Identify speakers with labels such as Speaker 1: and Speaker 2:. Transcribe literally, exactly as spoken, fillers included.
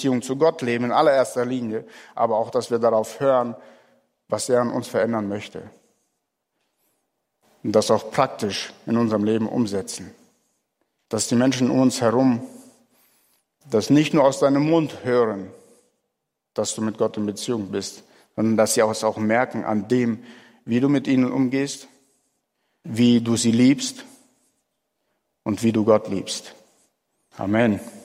Speaker 1: Beziehung zu Gott leben in allererster Linie, aber auch, dass wir darauf hören, was er an uns verändern möchte. Und das auch praktisch in unserem Leben umsetzen. Dass die Menschen um uns herum das nicht nur aus deinem Mund hören, dass du mit Gott in Beziehung bist, sondern dass sie es auch merken an dem, wie du mit ihnen umgehst, wie du sie liebst und wie du Gott liebst. Amen.